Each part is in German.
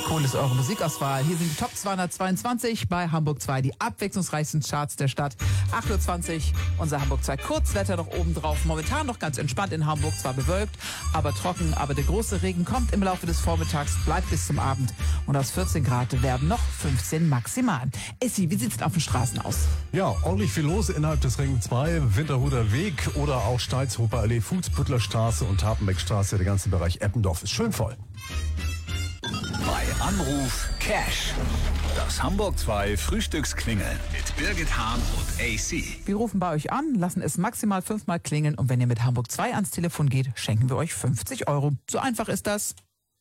Cool ist eure Musikauswahl. Hier sind die Top 222 bei Hamburg 2, die abwechslungsreichsten Charts der Stadt. 8.20 Uhr, unser Hamburg 2 Kurzwetter noch oben drauf. Momentan noch ganz entspannt in Hamburg, zwar bewölkt, aber trocken. Aber der große Regen kommt im Laufe des Vormittags, bleibt bis zum Abend. Und aus 14 Grad werden noch 15 maximal. Essi, wie sieht's denn auf den Straßen aus? Ja, ordentlich viel los innerhalb des Ring 2, Winterhuder Weg oder auch Steilshofer Allee, Fußbüttler Straße und Tapenbeckstraße. Der ganze Bereich Eppendorf ist schön voll. Bei Anruf Cash. Das Hamburg 2 Frühstücksklingeln mit Birgit Hahn und AC. Wir rufen bei euch an, lassen es maximal 5-mal klingeln und wenn ihr mit Hamburg 2 ans Telefon geht, schenken wir euch 50 Euro. So einfach ist das.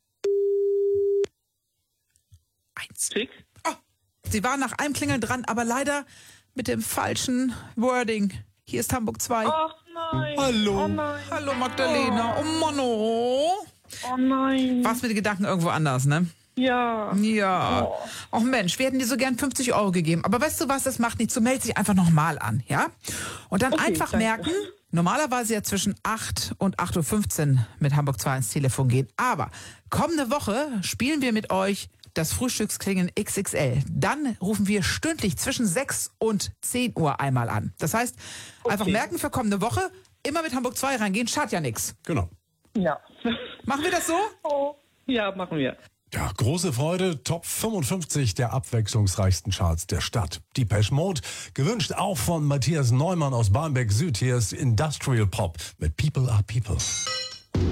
1. Oh, sie waren nach einem Klingeln dran, aber leider mit dem falschen Wording. Hier ist Hamburg 2. Ach nein. Hallo. Oh nein. Hallo Magdalena. Oh Mann, oh. Oh nein. Warst mit den Gedanken irgendwo anders, ne? Ja. Ja. Ach Mensch, wir hätten dir so gern 50 Euro gegeben. Aber weißt du was, das macht nichts. Du meldest dich einfach nochmal an, ja? Und dann Okay, einfach danke. merken, normalerweise ja zwischen 8 und 8.15 Uhr mit Hamburg 2 ans Telefon gehen. Aber kommende Woche spielen wir mit euch das Frühstücksklingeln XXL. Dann rufen wir stündlich zwischen 6 und 10 Uhr einmal an. Das heißt, einfach merken für kommende Woche, immer mit Hamburg 2 reingehen, schadet ja nichts. Genau. Ja. Machen wir das so? Oh. Ja, machen wir. Ja, große Freude, Top 55 der abwechslungsreichsten Charts der Stadt. Depeche Mode, gewünscht auch von Matthias Neumann aus Barmbek Süd. Hier ist Industrial Pop mit People Are People.